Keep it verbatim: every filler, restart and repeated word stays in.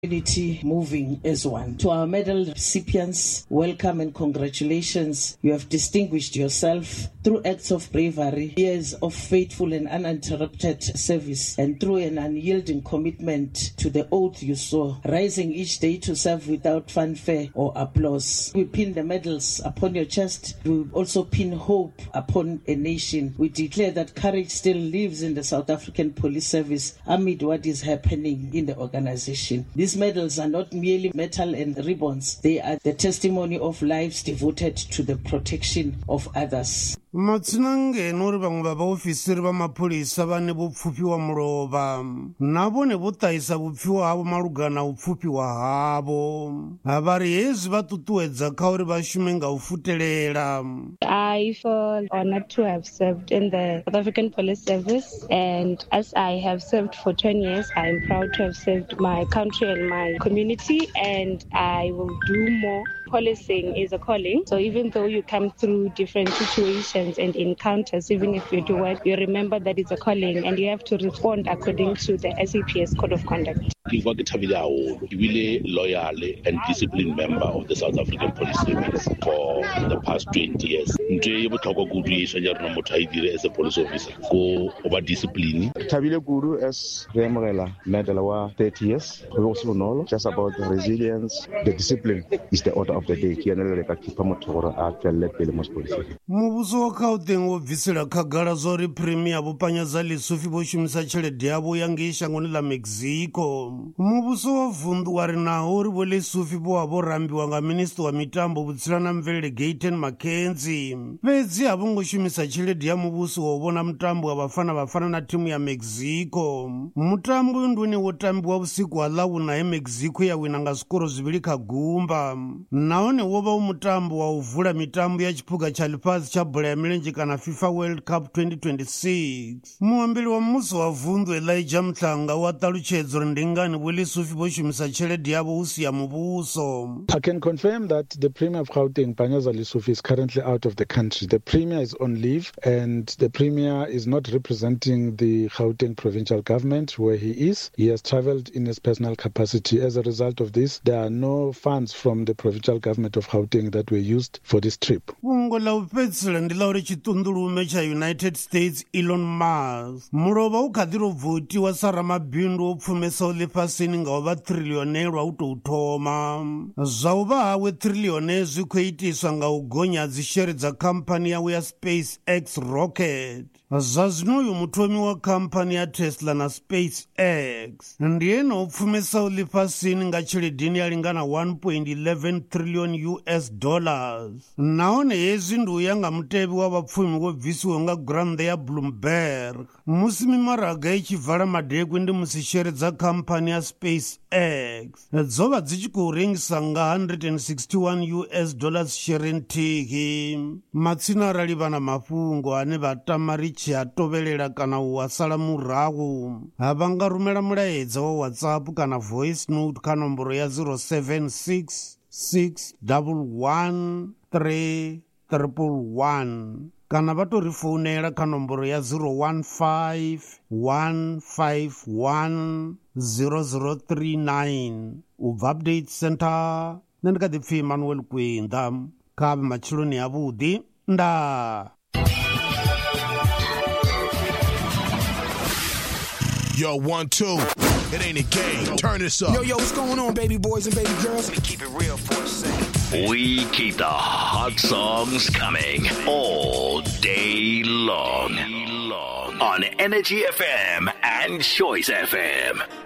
community moving as one. To our medal recipients, welcome and congratulations. You have distinguished yourself through acts of bravery, years of faithful and uninterrupted service, and through an unyielding commitment to the oath you swore, rising each day to serve without fanfare or applause. We pin the medals upon your chest. We also pin hope upon a nation. We declare that courage still lives in the South African Police Service amid what is happening in the organization. These medals are not merely metal and ribbons. They are the testimony of lives devoted to the protection of others. Matsinange nori bangwe ba ofisiri ba mapholisa ba ne bopfupiwa muloba nabo ne botaisa bopfiwa habo malugana upfupiwa habo habari hezi ba tutuwedza kha uri ba shume nga u futelela. I feel honored to have served in the South African Police Service, and as I have served for ten years, I am proud to have served my country and my community, and I will do more. Policing is a calling, so even though you come through different situations and encounters, even if you do it, you remember that it's a calling and you have to respond according to the S A P S Code of Conduct. He was a loyal and disciplined member of the South African Police Service for the past twenty years. As a police officer, go over discipline. Tabile Guru as Remrela medal thirty years. We also know just about the resilience, the discipline is the order of the day. Mubuso wa Gauteng wo bvisela khagala zori premier vupanyadza Lesotho vo shumisa tshelede yavo yange i shangoni la Mexico. Mubuso wa vundu wa ri naho uri vo Lesotho vo wa vo rambiwa nga minister wa mitambo Vhutsila na Mvelele Gayton Mackenzie. Fhedzi a vongo shumisa tshelede ya mubuso wo vhona mutambo wa Bafana Bafana na timu ya Mexico. Mutambo ndi une wo tambiwa vhusiku ha Ḽavhuna he Mexico ya wina nga zvikoro zwivhili kha gumba. Nahone wo vha mutambo wa u vula mitambo ya tshiphuga tsha ḽifhasi tsha bola ya milenzhe kana FIFA World Cup twenty twenty-six. Muambeli wa mmuso wa vundu Elijah Mhlanga wa ṱalutshedza uri ndi ngani vo Lesotho vo shumisa tshelede yavo hu si ya muvhuso. I can confirm that the Premier of Gauteng, Panyaza Lesotho, is currently out of the country. The Premier is on leave and the Premier is not representing the Gauteng provincial government where he is. He has travelled in his personal capacity. As a result of this, there are no funds from the provincial government of Gauteng that were used for this trip. Fungo la u fhedzisela ndi la uri tshitundulume tsha United States Elon Musk mulovha u kha ḓi ro votiwa sa ramabindu o pfumesaho ḽifhasini nga u vha trillione lwa u tou thoma. Zwa u vha hawe trillione zwi khou itiswa nga u gonya dzishere dza khamphani yawe ya SpaceX rocket. Zwa zwino uyu muthomi wa khamphani ya Tesla na SpaceX ndi ene o pfumesaho ḽifhasini nga tsheledeni ya lingana one point one one trillion U S dollars. Nahone hezwi ndi u ya nga mutevhe wa vhapfumi wo bvisiwa nga gurannḓa ya Bloomberg. Musi mimaraga i tshi vala madekwe ndi musi shere dza khamphani ya SpaceX dzo vha dzi tshi khou rengisa nga one hundred sixty-one U S dollars shere nthihi. Matsina arali vha na mafhungo ane vha tama ri tshi a tovhelela kana u wasala murahu, vha nga rumela mulaedza wa WhatsApp kana voice note kha nomboro ya zero seven six six one one three one one kana vha to ri founela kha nomboro ya zero one five one five one zero zero three nine. Ubva Update Center, nṋe ndi kha ḓi pfi Emmanuel Kwenda kha matshiloni a vhuḓi nda. Yo, one, two. It ain't a game. Turn this up. Yo, yo, what's going on, baby boys and baby girls? Let me keep it real for a second. We keep the hot songs coming all day long. On Energy F M and Choice F M.